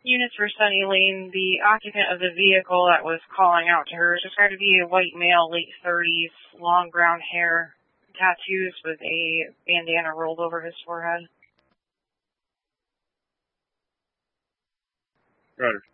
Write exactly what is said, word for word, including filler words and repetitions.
Units for Sunny Lane, the occupant of the vehicle that was calling out to her is described to be a white male, late thirties, long brown hair, tattoos with a bandana rolled over his forehead. Roger.